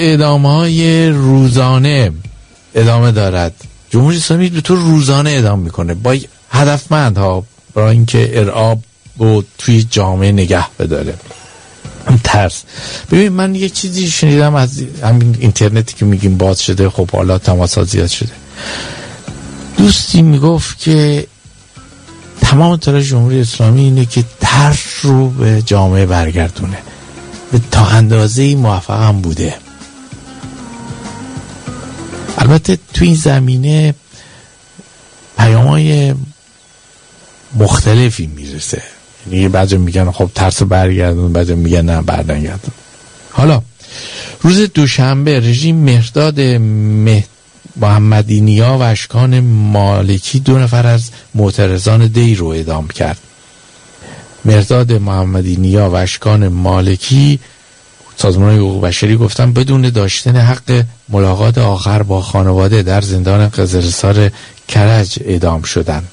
اعدام‌های روزانه ادامه دارد. جمهوری اسلامی به طور روزانه اعدام میکنه با هدفمند ها، برای اینکه ارعاب رو توی جامعه نگه بداره. ترس. ببین من یک چیزی شنیدم از همین اینترنتی که میگیم باز شده، خب حالا تماس‌ها زیاد شده. دوستی میگفت که تمام تلاش جمهوری اسلامی اینه که ترس رو به جامعه برگردونه. به تا اندازه‌ای موفق هم بوده. البته تو این زمینه پیام‌های مختلفی میرسه. یعنی بعضی میگن خب ترس برگردون، بعضی میگن نه برنگردون. حالا روز دوشنبه رژیم مهرداد محمدی نیا و اشکان مالکی 2 نفر از معترضان دی رو اعدام کرد. مهرداد محمدی نیا و اشکان مالکی سازمان حقوق بشری گفتن بدون داشتن حق ملاقات آخر با خانواده در زندان قزلسار کرج اعدام شدند.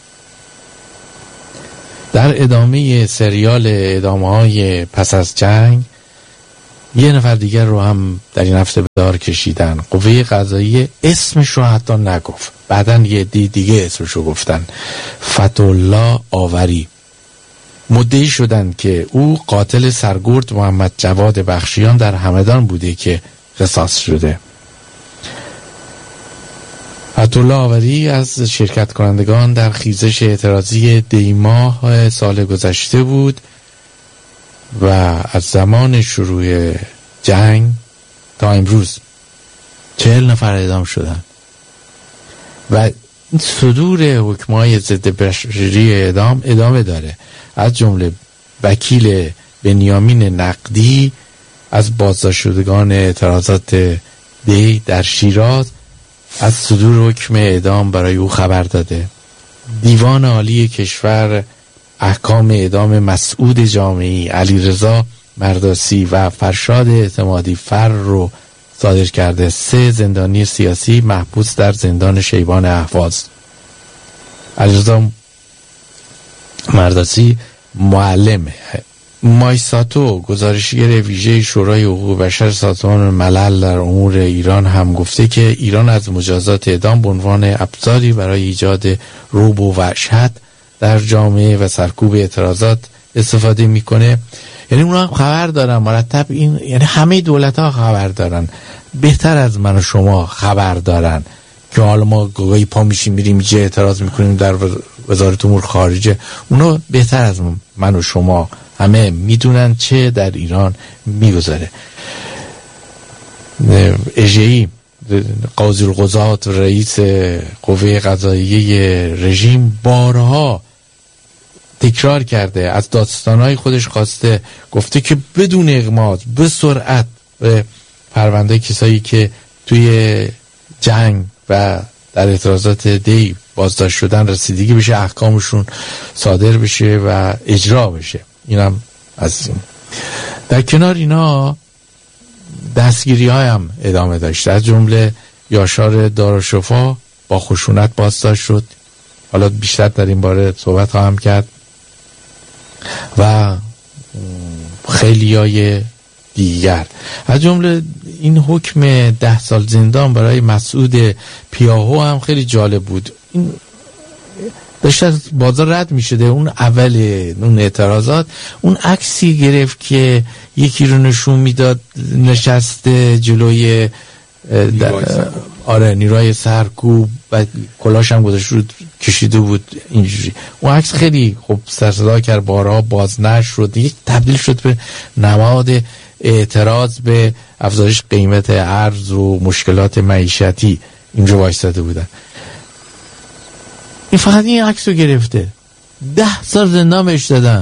در ادامه سریال اعدام‌های پس از جنگ 1 نفر دیگر رو هم در این هفته به دار کشیدن. قوه قضاییه اسمش رو حتی نگفت، بعدن یه دیگه اسمش رو گفتن، فتح‌الله آوری. مدعی شدند که او قاتل سرگرد محمد جواد بخشیان در همدان بوده که قصاص شده. فتح‌الله آوری از شرکت کنندگان در خیزش اعتراضی دیماه سال گذشته بود و از زمان شروع جنگ تا امروز 40 نفر اعدام شدن و صدور حکم‌های ضد بشری اعدام ادامه داره. از جمله وکیل بنیامین نقدی از بازداشت شدگان اعتراضات دی در شیراز از صدور حکم اعدام برای او خبر داده. دیوان عالی کشور احکام اعدام مسعود جامعی، علیرضا مرداسی و فرشاد اعتمادی فر رو صادر کرده. 3 زندانی سیاسی محبوس در زندان شیبان اهواز. علیرضا مرداسی معلم. مایساتو گزارشگر ویژه شورای حقوق بشر سازمان ملل در امور ایران هم گفته که ایران از مجازات اعدام به عنوان ابزاری برای ایجاد رعب و وحشت در جامعه و سرکوب اعتراضات استفاده میکنه. یعنی اونا هم خبر دارن مرتب، این یعنی همه دولت ها خبر دارن، بهتر از من و شما خبر دارن که حالا ما گاهی پا میشیم میریم جه اعتراض میکنیم در وزارت امور خارجه. اونا بهتر از من و شما همه میدونن چه در ایران میگذاره. اژه‌ای قاضی القضات رئیس قوه قضاییه رژیم بارها تکرار کرده، از داستانهای خودش خواسته، گفته که بدون اغماض به سرعت به پرونده کسایی که توی جنگ و در اعتراضات دی بازداشت شدن رسیدگی بشه، احکامشون صادر بشه و اجرا بشه. اینم از این. در کنار اینا دستگیری های هم ادامه داشت. از جمله یاشار دارالشفا با خشونت بازداشت شد. حالا بیشتر در این باره صحبت خواهم کرد. و خیلیای دیگر، از جمله این حکم 10 سال زندان برای مسعود پیاهو هم خیلی جالب بود. این داشت از بازار رد می شده، اون اول اون اعتراضات، اون عکسی گرفت که یکی رو نشون میداد نشسته جلوی نیروهای سرکوب و کلاش هم گذاشت رو کشیده بود اینجوری. اون عکس خیلی خب سر صدا کرد، بارها بازنشر شد، یک تبدیل شد به نماد اعتراض به افزایش قیمت ارز و مشکلات معیشتی. اینجا وایساده بودن. این فقط این عکس رو گرفته، 10 سال زندان بهش دادن.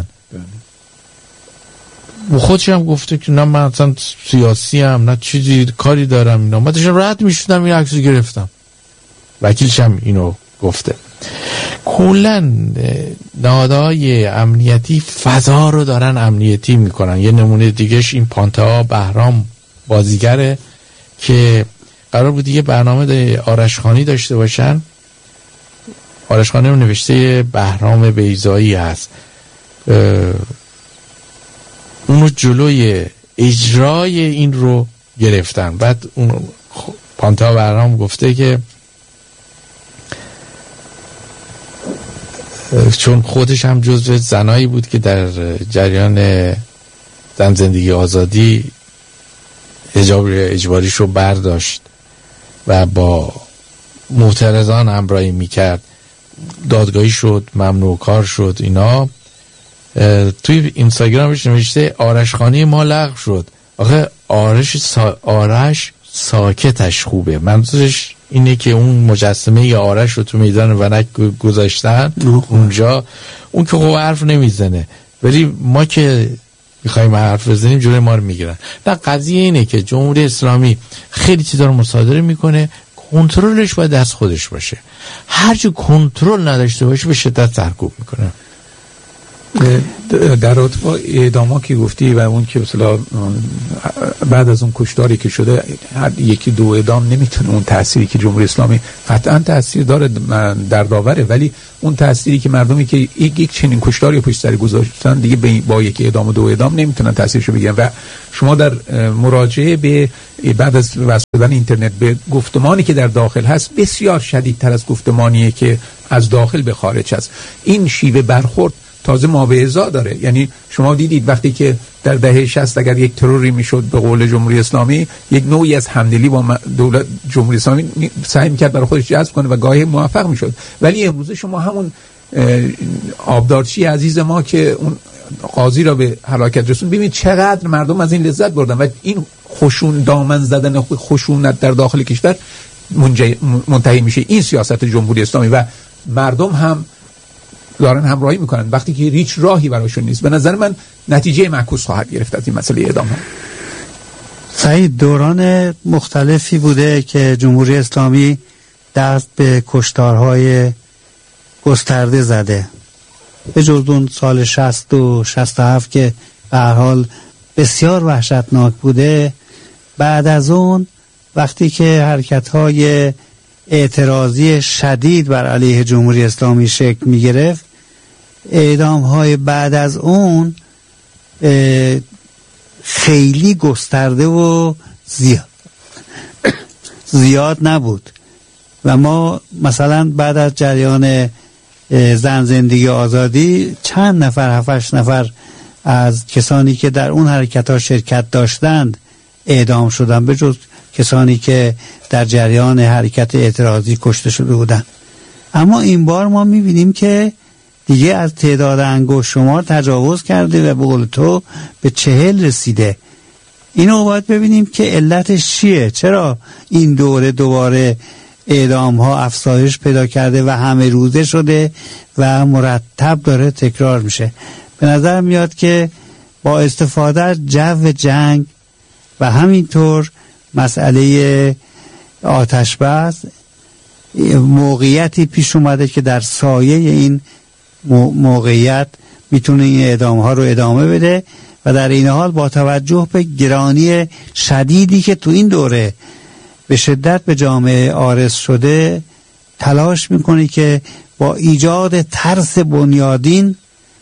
و خودش هم گفته که نه من اصلا سیاسی هم نه چیزی کاری دارم اینا، من داشتم رد میشدم این عکس رو گرفتم. وکیلش هم اینو گفته. کلا نهادهای امنیتی فضا رو دارن امنیتی میکنن. یه نمونه دیگهش این پانتا بهرام بازیگره که قرار بود یه برنامه آرشخانی داشته باشن. آرشخانی رو نوشته بهرام بیضایی هست. اونو جلوی اجرای این رو گرفتن. بعد اون پانتا برام گفته که چون خودش هم جزو زنایی بود که در جریان زن زندگی آزادی حجاب اجباریش رو برداشت و با معترضان همراهی میکرد، دادگاهی شد، ممنوع کار شد. اینا توی اینستاگرامش نوشته آرش خانی ما لغو شد. آخه آرش ساکتش خوبه، منظورش اینه که اون مجسمه ی آرش رو تو میدان ونک گذاشتن اونجا، اون که خوب حرف نمیزنه، ولی ما که میخوایم حرف بزنیم جلوی ما رو میگیرن. نه، قضیه اینه که جمهوری اسلامی خیلی چیزا رو مصادره میکنه، کنترلش باید دست خودش باشه. هرچی کنترل نداشته باشه به شدت سرکوب میکنه. در رابطه با اعداما که گفتی و اون که مثلا بعد از اون کشتاری که شده هر یکی دو اعدام نمیتونه اون تأثیری که جمهوری اسلامی قطعا تأثیر داره در داوره، ولی اون تأثیری که مردمی که یک چنین کشتاری پشت سر گذاشتن دیگه با یک اعدام و دو اعدام نمیتونن تأثیرشو بگیرن. و شما در مراجعه به بعد از وصل شدن اینترنت به گفتمانی که در داخل هست بسیار شدیدتر از گفتمانیه که از داخل به خارج هست. این شیوه برخورد تازه مابعضا داره. یعنی شما دیدید وقتی که در دهه 60 اگر یک تروری میشد به قول جمهوری اسلامی، یک نوعی از همدلی با دولت جمهوری اسلامی سعی میکرد برای خودش جذب کنه و گاهی موفق میشد. ولی امروز شما همون آبدارچی عزیز ما که اون قاضی را به هلاکت رسوند، ببینید چقدر مردم از این لذت بردن و این خشون دامن زدن خشونت در داخل کشور منتهی میشه این سیاست جمهوری اسلامی و مردم هم دارن همراهی میکنن وقتی که هیچ راهی براشون نیست. به نظر من نتیجه معکوس خواهد گرفت از این مسئله اعدام ها. سعید، دوران مختلفی بوده که جمهوری اسلامی دست به کشتارهای گسترده زده، به جز اون سال 60 و 67 که به هر حال بسیار وحشتناک بوده. بعد از اون وقتی که حرکت‌های اعتراضی شدید بر علیه جمهوری اسلامی شکل می گرفت، اعدام های بعد از اون خیلی گسترده و زیاد نبود و ما مثلا بعد از جریان زن زندگی آزادی چند نفر 7-8 نفر از کسانی که در اون حرکت ها شرکت داشتند اعدام شدند، به جز کسانی که در جریان حرکت اعتراضی کشته شده بودند. اما این بار ما میبینیم که دیگه از تعداد انگشت شمار تجاوز کرده و به قول تو به 40 رسیده. اینو باید ببینیم که علتش چیه، چرا این دوره دوباره اعدام ها افزایش پیدا کرده و همه روزه شده و مرتب داره تکرار میشه. به نظر میاد که با استفاده از جو جنگ و همینطور مسئله آتش بس موقعیتی پیش اومده که در سایه این موقعیت میتونه این اعدام ها رو ادامه بده و در این حال با توجه به گرانی شدیدی که تو این دوره به شدت به جامعه عارض شده تلاش میکنه که با ایجاد ترس بنیادین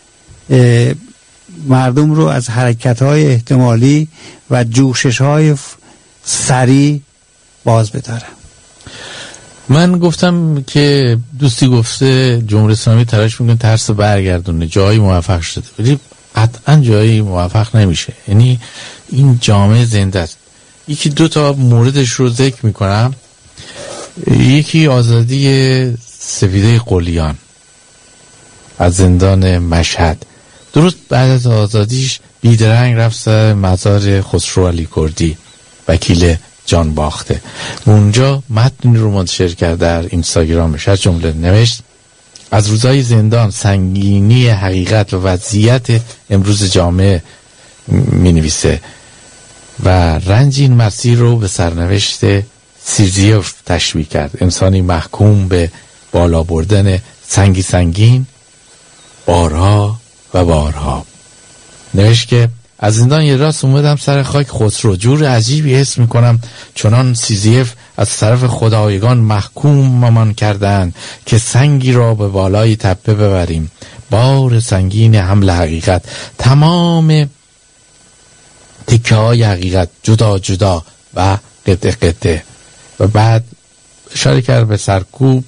مردم رو از حرکت‌های احتمالی و جوشش‌های سریع باز بدارم. من گفتم که دوستی گفته جمهوری اسلامی تلاش میکنه ترس برگردونه، جایی موفق شده ولی قطعا جایی موفق نمیشه. یعنی این جامعه زنده است. یکی دو تا موردش رو ذکر میکنم. یکی آزادی سفیده قلیان از زندان مشهد. درست بعد از آزادیش بیدرنگ رفت سر مزار خسرو علی کردی، وکیل جان باخته. اونجا متنی رو منتشر کرد در اینستاگرامش، از جمله نوشت از روزهای زندان سنگینی حقیقت و وضعیت امروز جامعه می نویسه و رنج این مسیر رو به سرنوشت سیزیف تشبیه کرد، انسانی محکوم به بالا بردن سنگی سنگین بارها و بارها. نوشت که از زندان یه راست اومدم سر خاک خسرو، جور عجیبی حس میکنم چنان سیزیف از طرف خدایگان محکوم ممان کردن که سنگی را به بالای تپه ببریم، بار سنگین حمل حقیقت، تمام تکه های حقیقت جدا جدا و قطعه قطعه. و بعد اشاره کرد به سرکوب،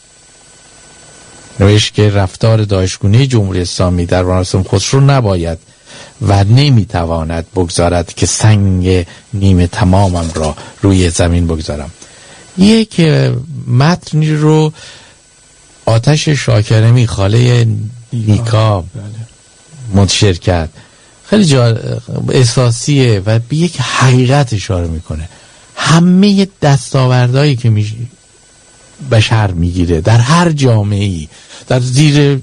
نوشت که رفتار داعشگونه جمهوری اسلامی در مراسم خسرو نباید و نمیتواند بگذارد که سنگ نیمه تمامم را روی زمین بگذارم. یک متنی رو آتش شاکرمی خاله نیکا منتشر کرد، خیلی احساسیه و به یک حقیقت اشاره میکنه. همه دستاوردهایی که بشر میگیره در هر جامعه‌ای در زیر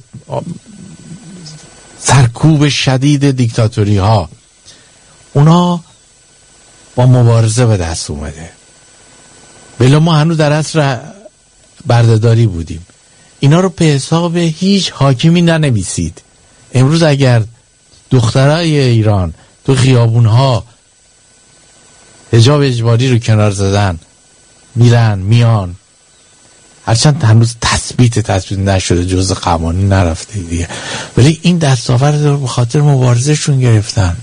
سرکوب شدید دیکتاتوری ها، اونا با مبارزه به دست اومده. بلا ما هنوز در عصر بردهداری بودیم. اینا رو به حساب هیچ حاکمی ننویسید. امروز اگر دخترای ایران تو خیابونها حجاب اجباری رو کنار زدن، میرن میان، هرچند هنوز تثبیت نشده، جزء قوانین نرفته دیگه، ولی این دستاورد رو به خاطر مبارزهشون گرفتن.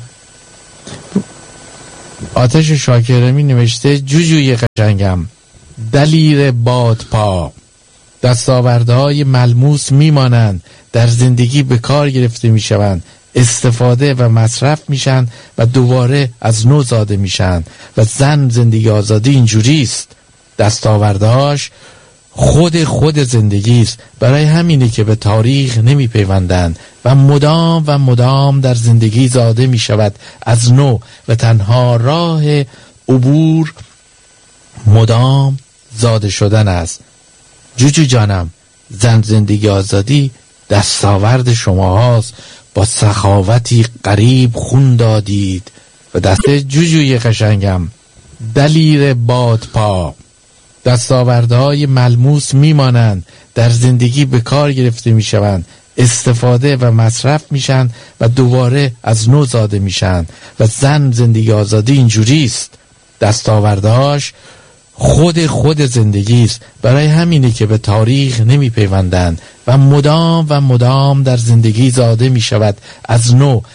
آتش شاکرمی نوشته جوجوی قشنگم، دلیر بادپا، دستاوردهای ملموس میمانند، در زندگی به کار گرفته میشوند، استفاده و مصرف میشن و دوباره از نو زاده میشن. و زندگی آزادی اینجوری است، دستاوردهاش خود زندگی است. برای همینه که به تاریخ نمی پیوندند و مدام در زندگی زاده می شود از نو و تنها راه عبور مدام زاده شدن است. جوجو جانم، زندگی آزادی دستاورد شما هاست، با سخاوتی قریب خون دادید و دست جوجوی قشنگم، دلیر بادپا، دستاوردهای ملموس میمانند، در زندگی به کار گرفته میشوند، استفاده و مصرف میشن و دوباره از نو زاده میشن. و زندگی آزادی اینجوری است، دستاوردهاش خود زندگی است. برای همینه که به تاریخ نمی پیوندند و مدام در زندگی زاده می شود از نو